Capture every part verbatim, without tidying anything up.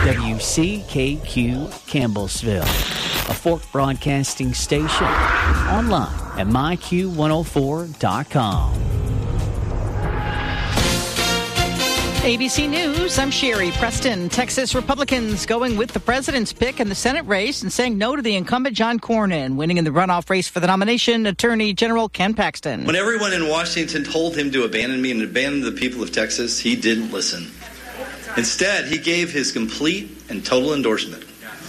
W C K Q Campbellsville, a Fork Broadcasting station. Online at my q one oh four dot com. A B C News, I'm Sherry Preston. Texas Republicans going with the president's pick in the Senate race and saying no to the incumbent John Cornyn, winning in the runoff race for the nomination, Attorney General Ken Paxton. When everyone in Washington told him to abandon me and abandon the people of Texas, he didn't listen. Instead, he gave his complete and total endorsement.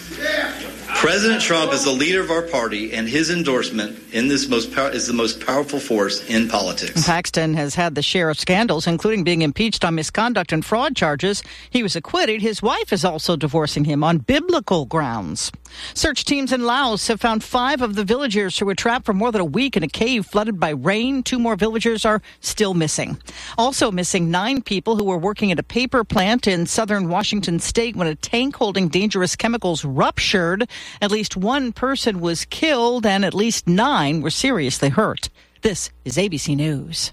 President Trump is the leader of our party, and his endorsement in this most pow- is the most powerful force in politics. Paxton has had the share of scandals, including being impeached on misconduct and fraud charges. He was acquitted. His wife is also divorcing him on biblical grounds. Search teams in Laos have found five of the villagers who were trapped for more than a week in a cave flooded by rain. Two more villagers are still missing. Also missing nine people who were working at a paper plant in southern Washington state when a tank holding dangerous chemicals ruptured. At least one person was killed and at least nine were seriously hurt. This is A B C News.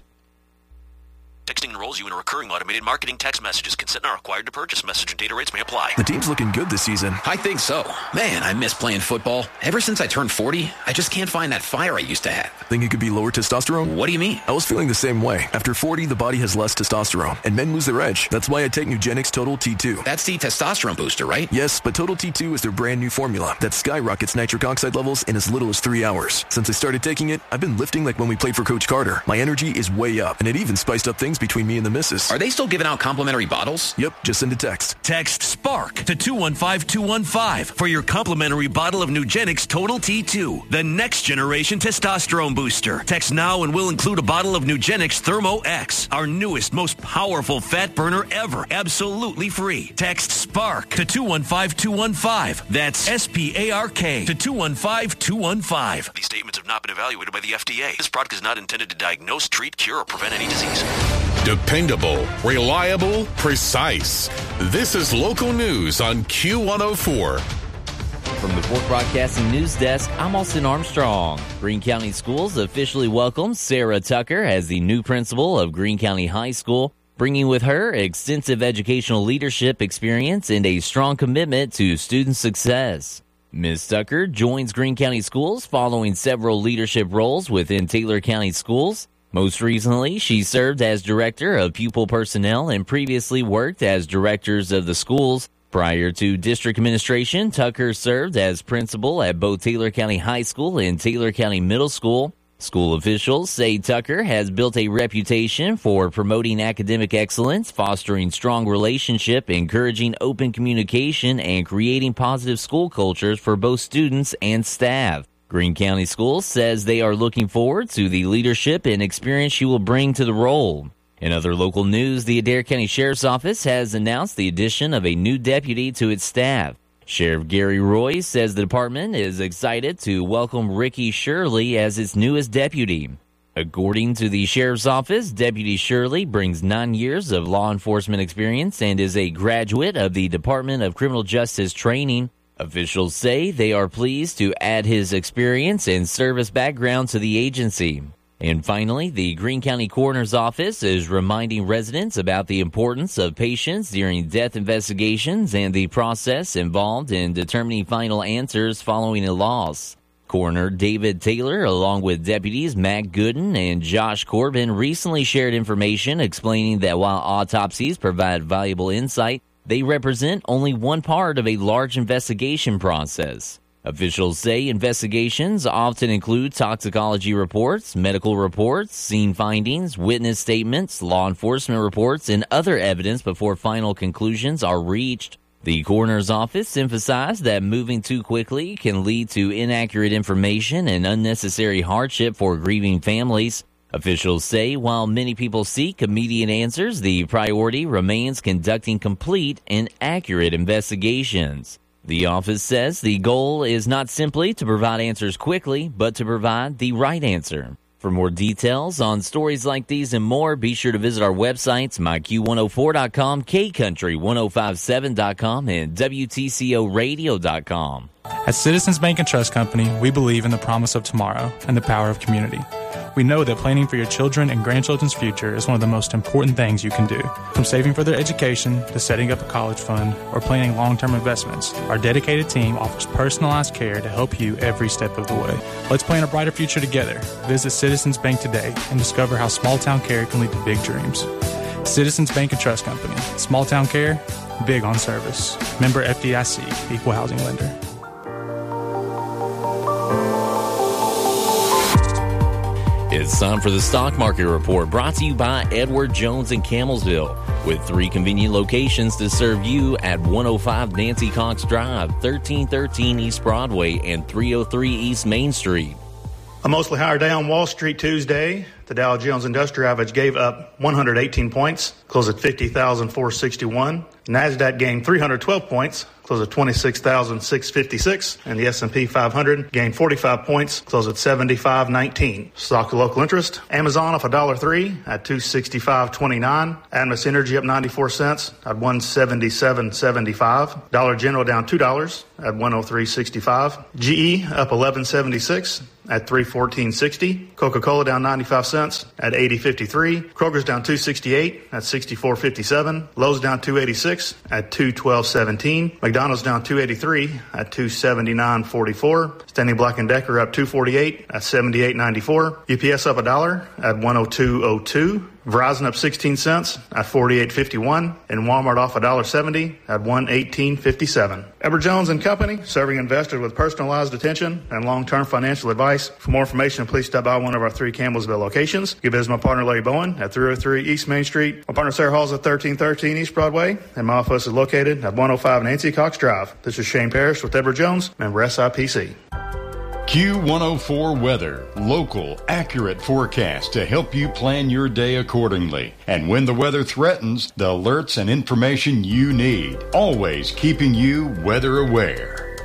Texting enrolls you in a recurring automated marketing text messages. Consent not required to purchase. Message and data rates may apply. The team's looking good this season. I think so. Man, I miss playing football. Ever since I turned forty, I just can't find that fire I used to have. Think it could be lower testosterone? What do you mean? I was feeling the same way. After forty, the body has less testosterone, and men lose their edge. That's why I take Nugenix Total T two. That's the testosterone booster, right? Yes, but Total T two is their brand new formula that skyrockets nitric oxide levels in as little as three hours. Since I started taking it, I've been lifting like when we played for Coach Carter. My energy is way up, and it even spiced up things between me and the missus. Are they still giving out complimentary bottles? Yep, just send a text. Text SPARK to two one five two one five for your complimentary bottle of Nugenix Total T two, the next generation testosterone booster. Text now and we'll include a bottle of Nugenix Thermo X, our newest, most powerful fat burner ever, absolutely free. Text SPARK to two one five two one five. That's S P A R K to two one five two one five. These statements have not been evaluated by the F D A. This product is not intended to diagnose, treat, cure, or prevent any disease. Dependable, reliable, precise. This is local news on Q one oh four. From the Fork Broadcasting News Desk, I'm Austin Armstrong. Greene County Schools officially welcomed Sarah Tucker as the new principal of Greene County High School, bringing with her extensive educational leadership experience and a strong commitment to student success. Miz Tucker joins Greene County Schools following several leadership roles within Taylor County Schools. Most recently, she served as Director of Pupil Personnel and previously worked as Directors of the Schools. Prior to district administration, Tucker served as principal at both Taylor County High School and Taylor County Middle School. School officials say Tucker has built a reputation for promoting academic excellence, fostering strong relationship, encouraging open communication, and creating positive school cultures for both students and staff. Greene County Schools says they are looking forward to the leadership and experience she will bring to the role. In other local news, the Adair County Sheriff's Office has announced the addition of a new deputy to its staff. Sheriff Gary Roy says the department is excited to welcome Ricky Shirley as its newest deputy. According to the Sheriff's Office, Deputy Shirley brings nine years of law enforcement experience and is a graduate of the Department of Criminal Justice Training. Officials say they are pleased to add his experience and service background to the agency. And finally, the Greene County Coroner's Office is reminding residents about the importance of patience during death investigations and the process involved in determining final answers following a loss. Coroner David Taylor, along with deputies Matt Gooden and Josh Corbin, recently shared information explaining that while autopsies provide valuable insight, they represent only one part of a large investigation process. Officials say investigations often include toxicology reports, medical reports, scene findings, witness statements, law enforcement reports, and other evidence before final conclusions are reached. The coroner's office emphasized that moving too quickly can lead to inaccurate information and unnecessary hardship for grieving families. Officials say while many people seek immediate answers, the priority remains conducting complete and accurate investigations. The office says the goal is not simply to provide answers quickly, but to provide the right answer. For more details on stories like these and more, be sure to visit our websites, my q one oh four dot com, K Country ten fifty-seven dot com, and W T C O radio dot com. At Citizens Bank and Trust Company, we believe in the promise of tomorrow and the power of community. We know that planning for your children and grandchildren's future is one of the most important things you can do. From saving for their education to setting up a college fund or planning long-term investments, our dedicated team offers personalized care to help you every step of the way. Let's plan a brighter future together. Visit Citizens Bank today and discover how small-town care can lead to big dreams. Citizens Bank and Trust Company. Small-town care, big on service. Member F D I C, Equal Housing Lender. It's time for the Stock Market Report, brought to you by Edward Jones in Camelsville, with three convenient locations to serve you at one oh five Nancy Cox Drive, thirteen thirteen East Broadway, and three oh three East Main Street. A mostly higher day on Wall Street Tuesday. The Dow Jones Industrial Average gave up one hundred eighteen points, closed at fifty thousand four hundred sixty-one. NASDAQ gained three hundred twelve points, closed at twenty-six thousand six hundred fifty-six. And the S and P five hundred gained forty-five points, closed at seventy-five nineteen. Stock of local interest. Amazon off one dollar and three cents at two sixty-five twenty-nine. Atmos Energy up ninety-four cents at one seventy-seven seventy-five. Dollar General down two dollars at one oh three sixty-five. G E up eleven seventy-six at three fourteen sixty. Coca-Cola down ninety-five cents at eighty fifty-three. Kroger's down two sixty-eight at sixty-four fifty-seven. Lowe's down two eighty-six at two twelve seventeen. McDonald's down two eighty-three at two seventy-nine forty-four. Stanley Black and Decker up two forty-eight at seventy-eight ninety-four. U P S up a dollar at one oh two oh two. Verizon up sixteen cents at forty-eight fifty-one, and Walmart off one dollar and seventy cents at one eighteen fifty-seven. Edward Jones and Company, serving investors with personalized attention and long-term financial advice. For more information, please stop by one of our three Campbellsville locations. You visit my partner Larry Bowen at three oh three East Main Street. My partner Sarah Hall's at thirteen thirteen East Broadway, and my office is located at one oh five Nancy Cox Drive. This is Shane Parrish with Edward Jones, member S I P C. Q one oh four Weather, local, accurate forecast to help you plan your day accordingly. And when the weather threatens, the alerts and information you need, always keeping you weather aware.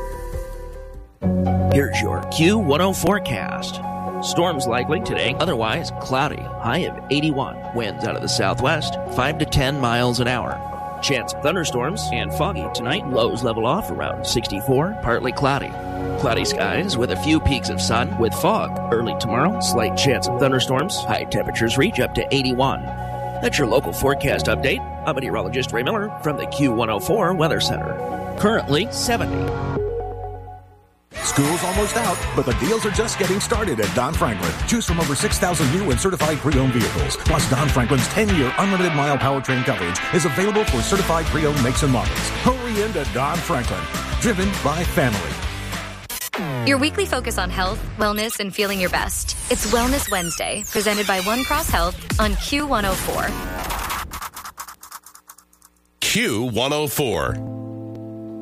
Here's your Q one oh forecast. Storms likely today, otherwise cloudy, high of eighty-one. Winds out of the southwest, five to ten miles an hour. Chance of thunderstorms and foggy tonight. Lows level off around sixty-four, partly cloudy. Cloudy skies with a few peaks of sun with fog. Early tomorrow, slight chance of thunderstorms. High temperatures reach up to eighty-one. That's your local forecast update. I'm meteorologist Ray Miller from the Q one oh four Weather Center. Currently seventy. School's almost out, but the deals are just getting started at Don Franklin. Choose from over six thousand new and certified pre-owned vehicles. Plus, Don Franklin's ten-year unlimited mile powertrain coverage is available for certified pre-owned makes and models. Hurry into Don Franklin. Driven by family. Your weekly focus on health, wellness, and feeling your best. It's Wellness Wednesday, presented by One Cross Health on Q one oh four. Q one oh four.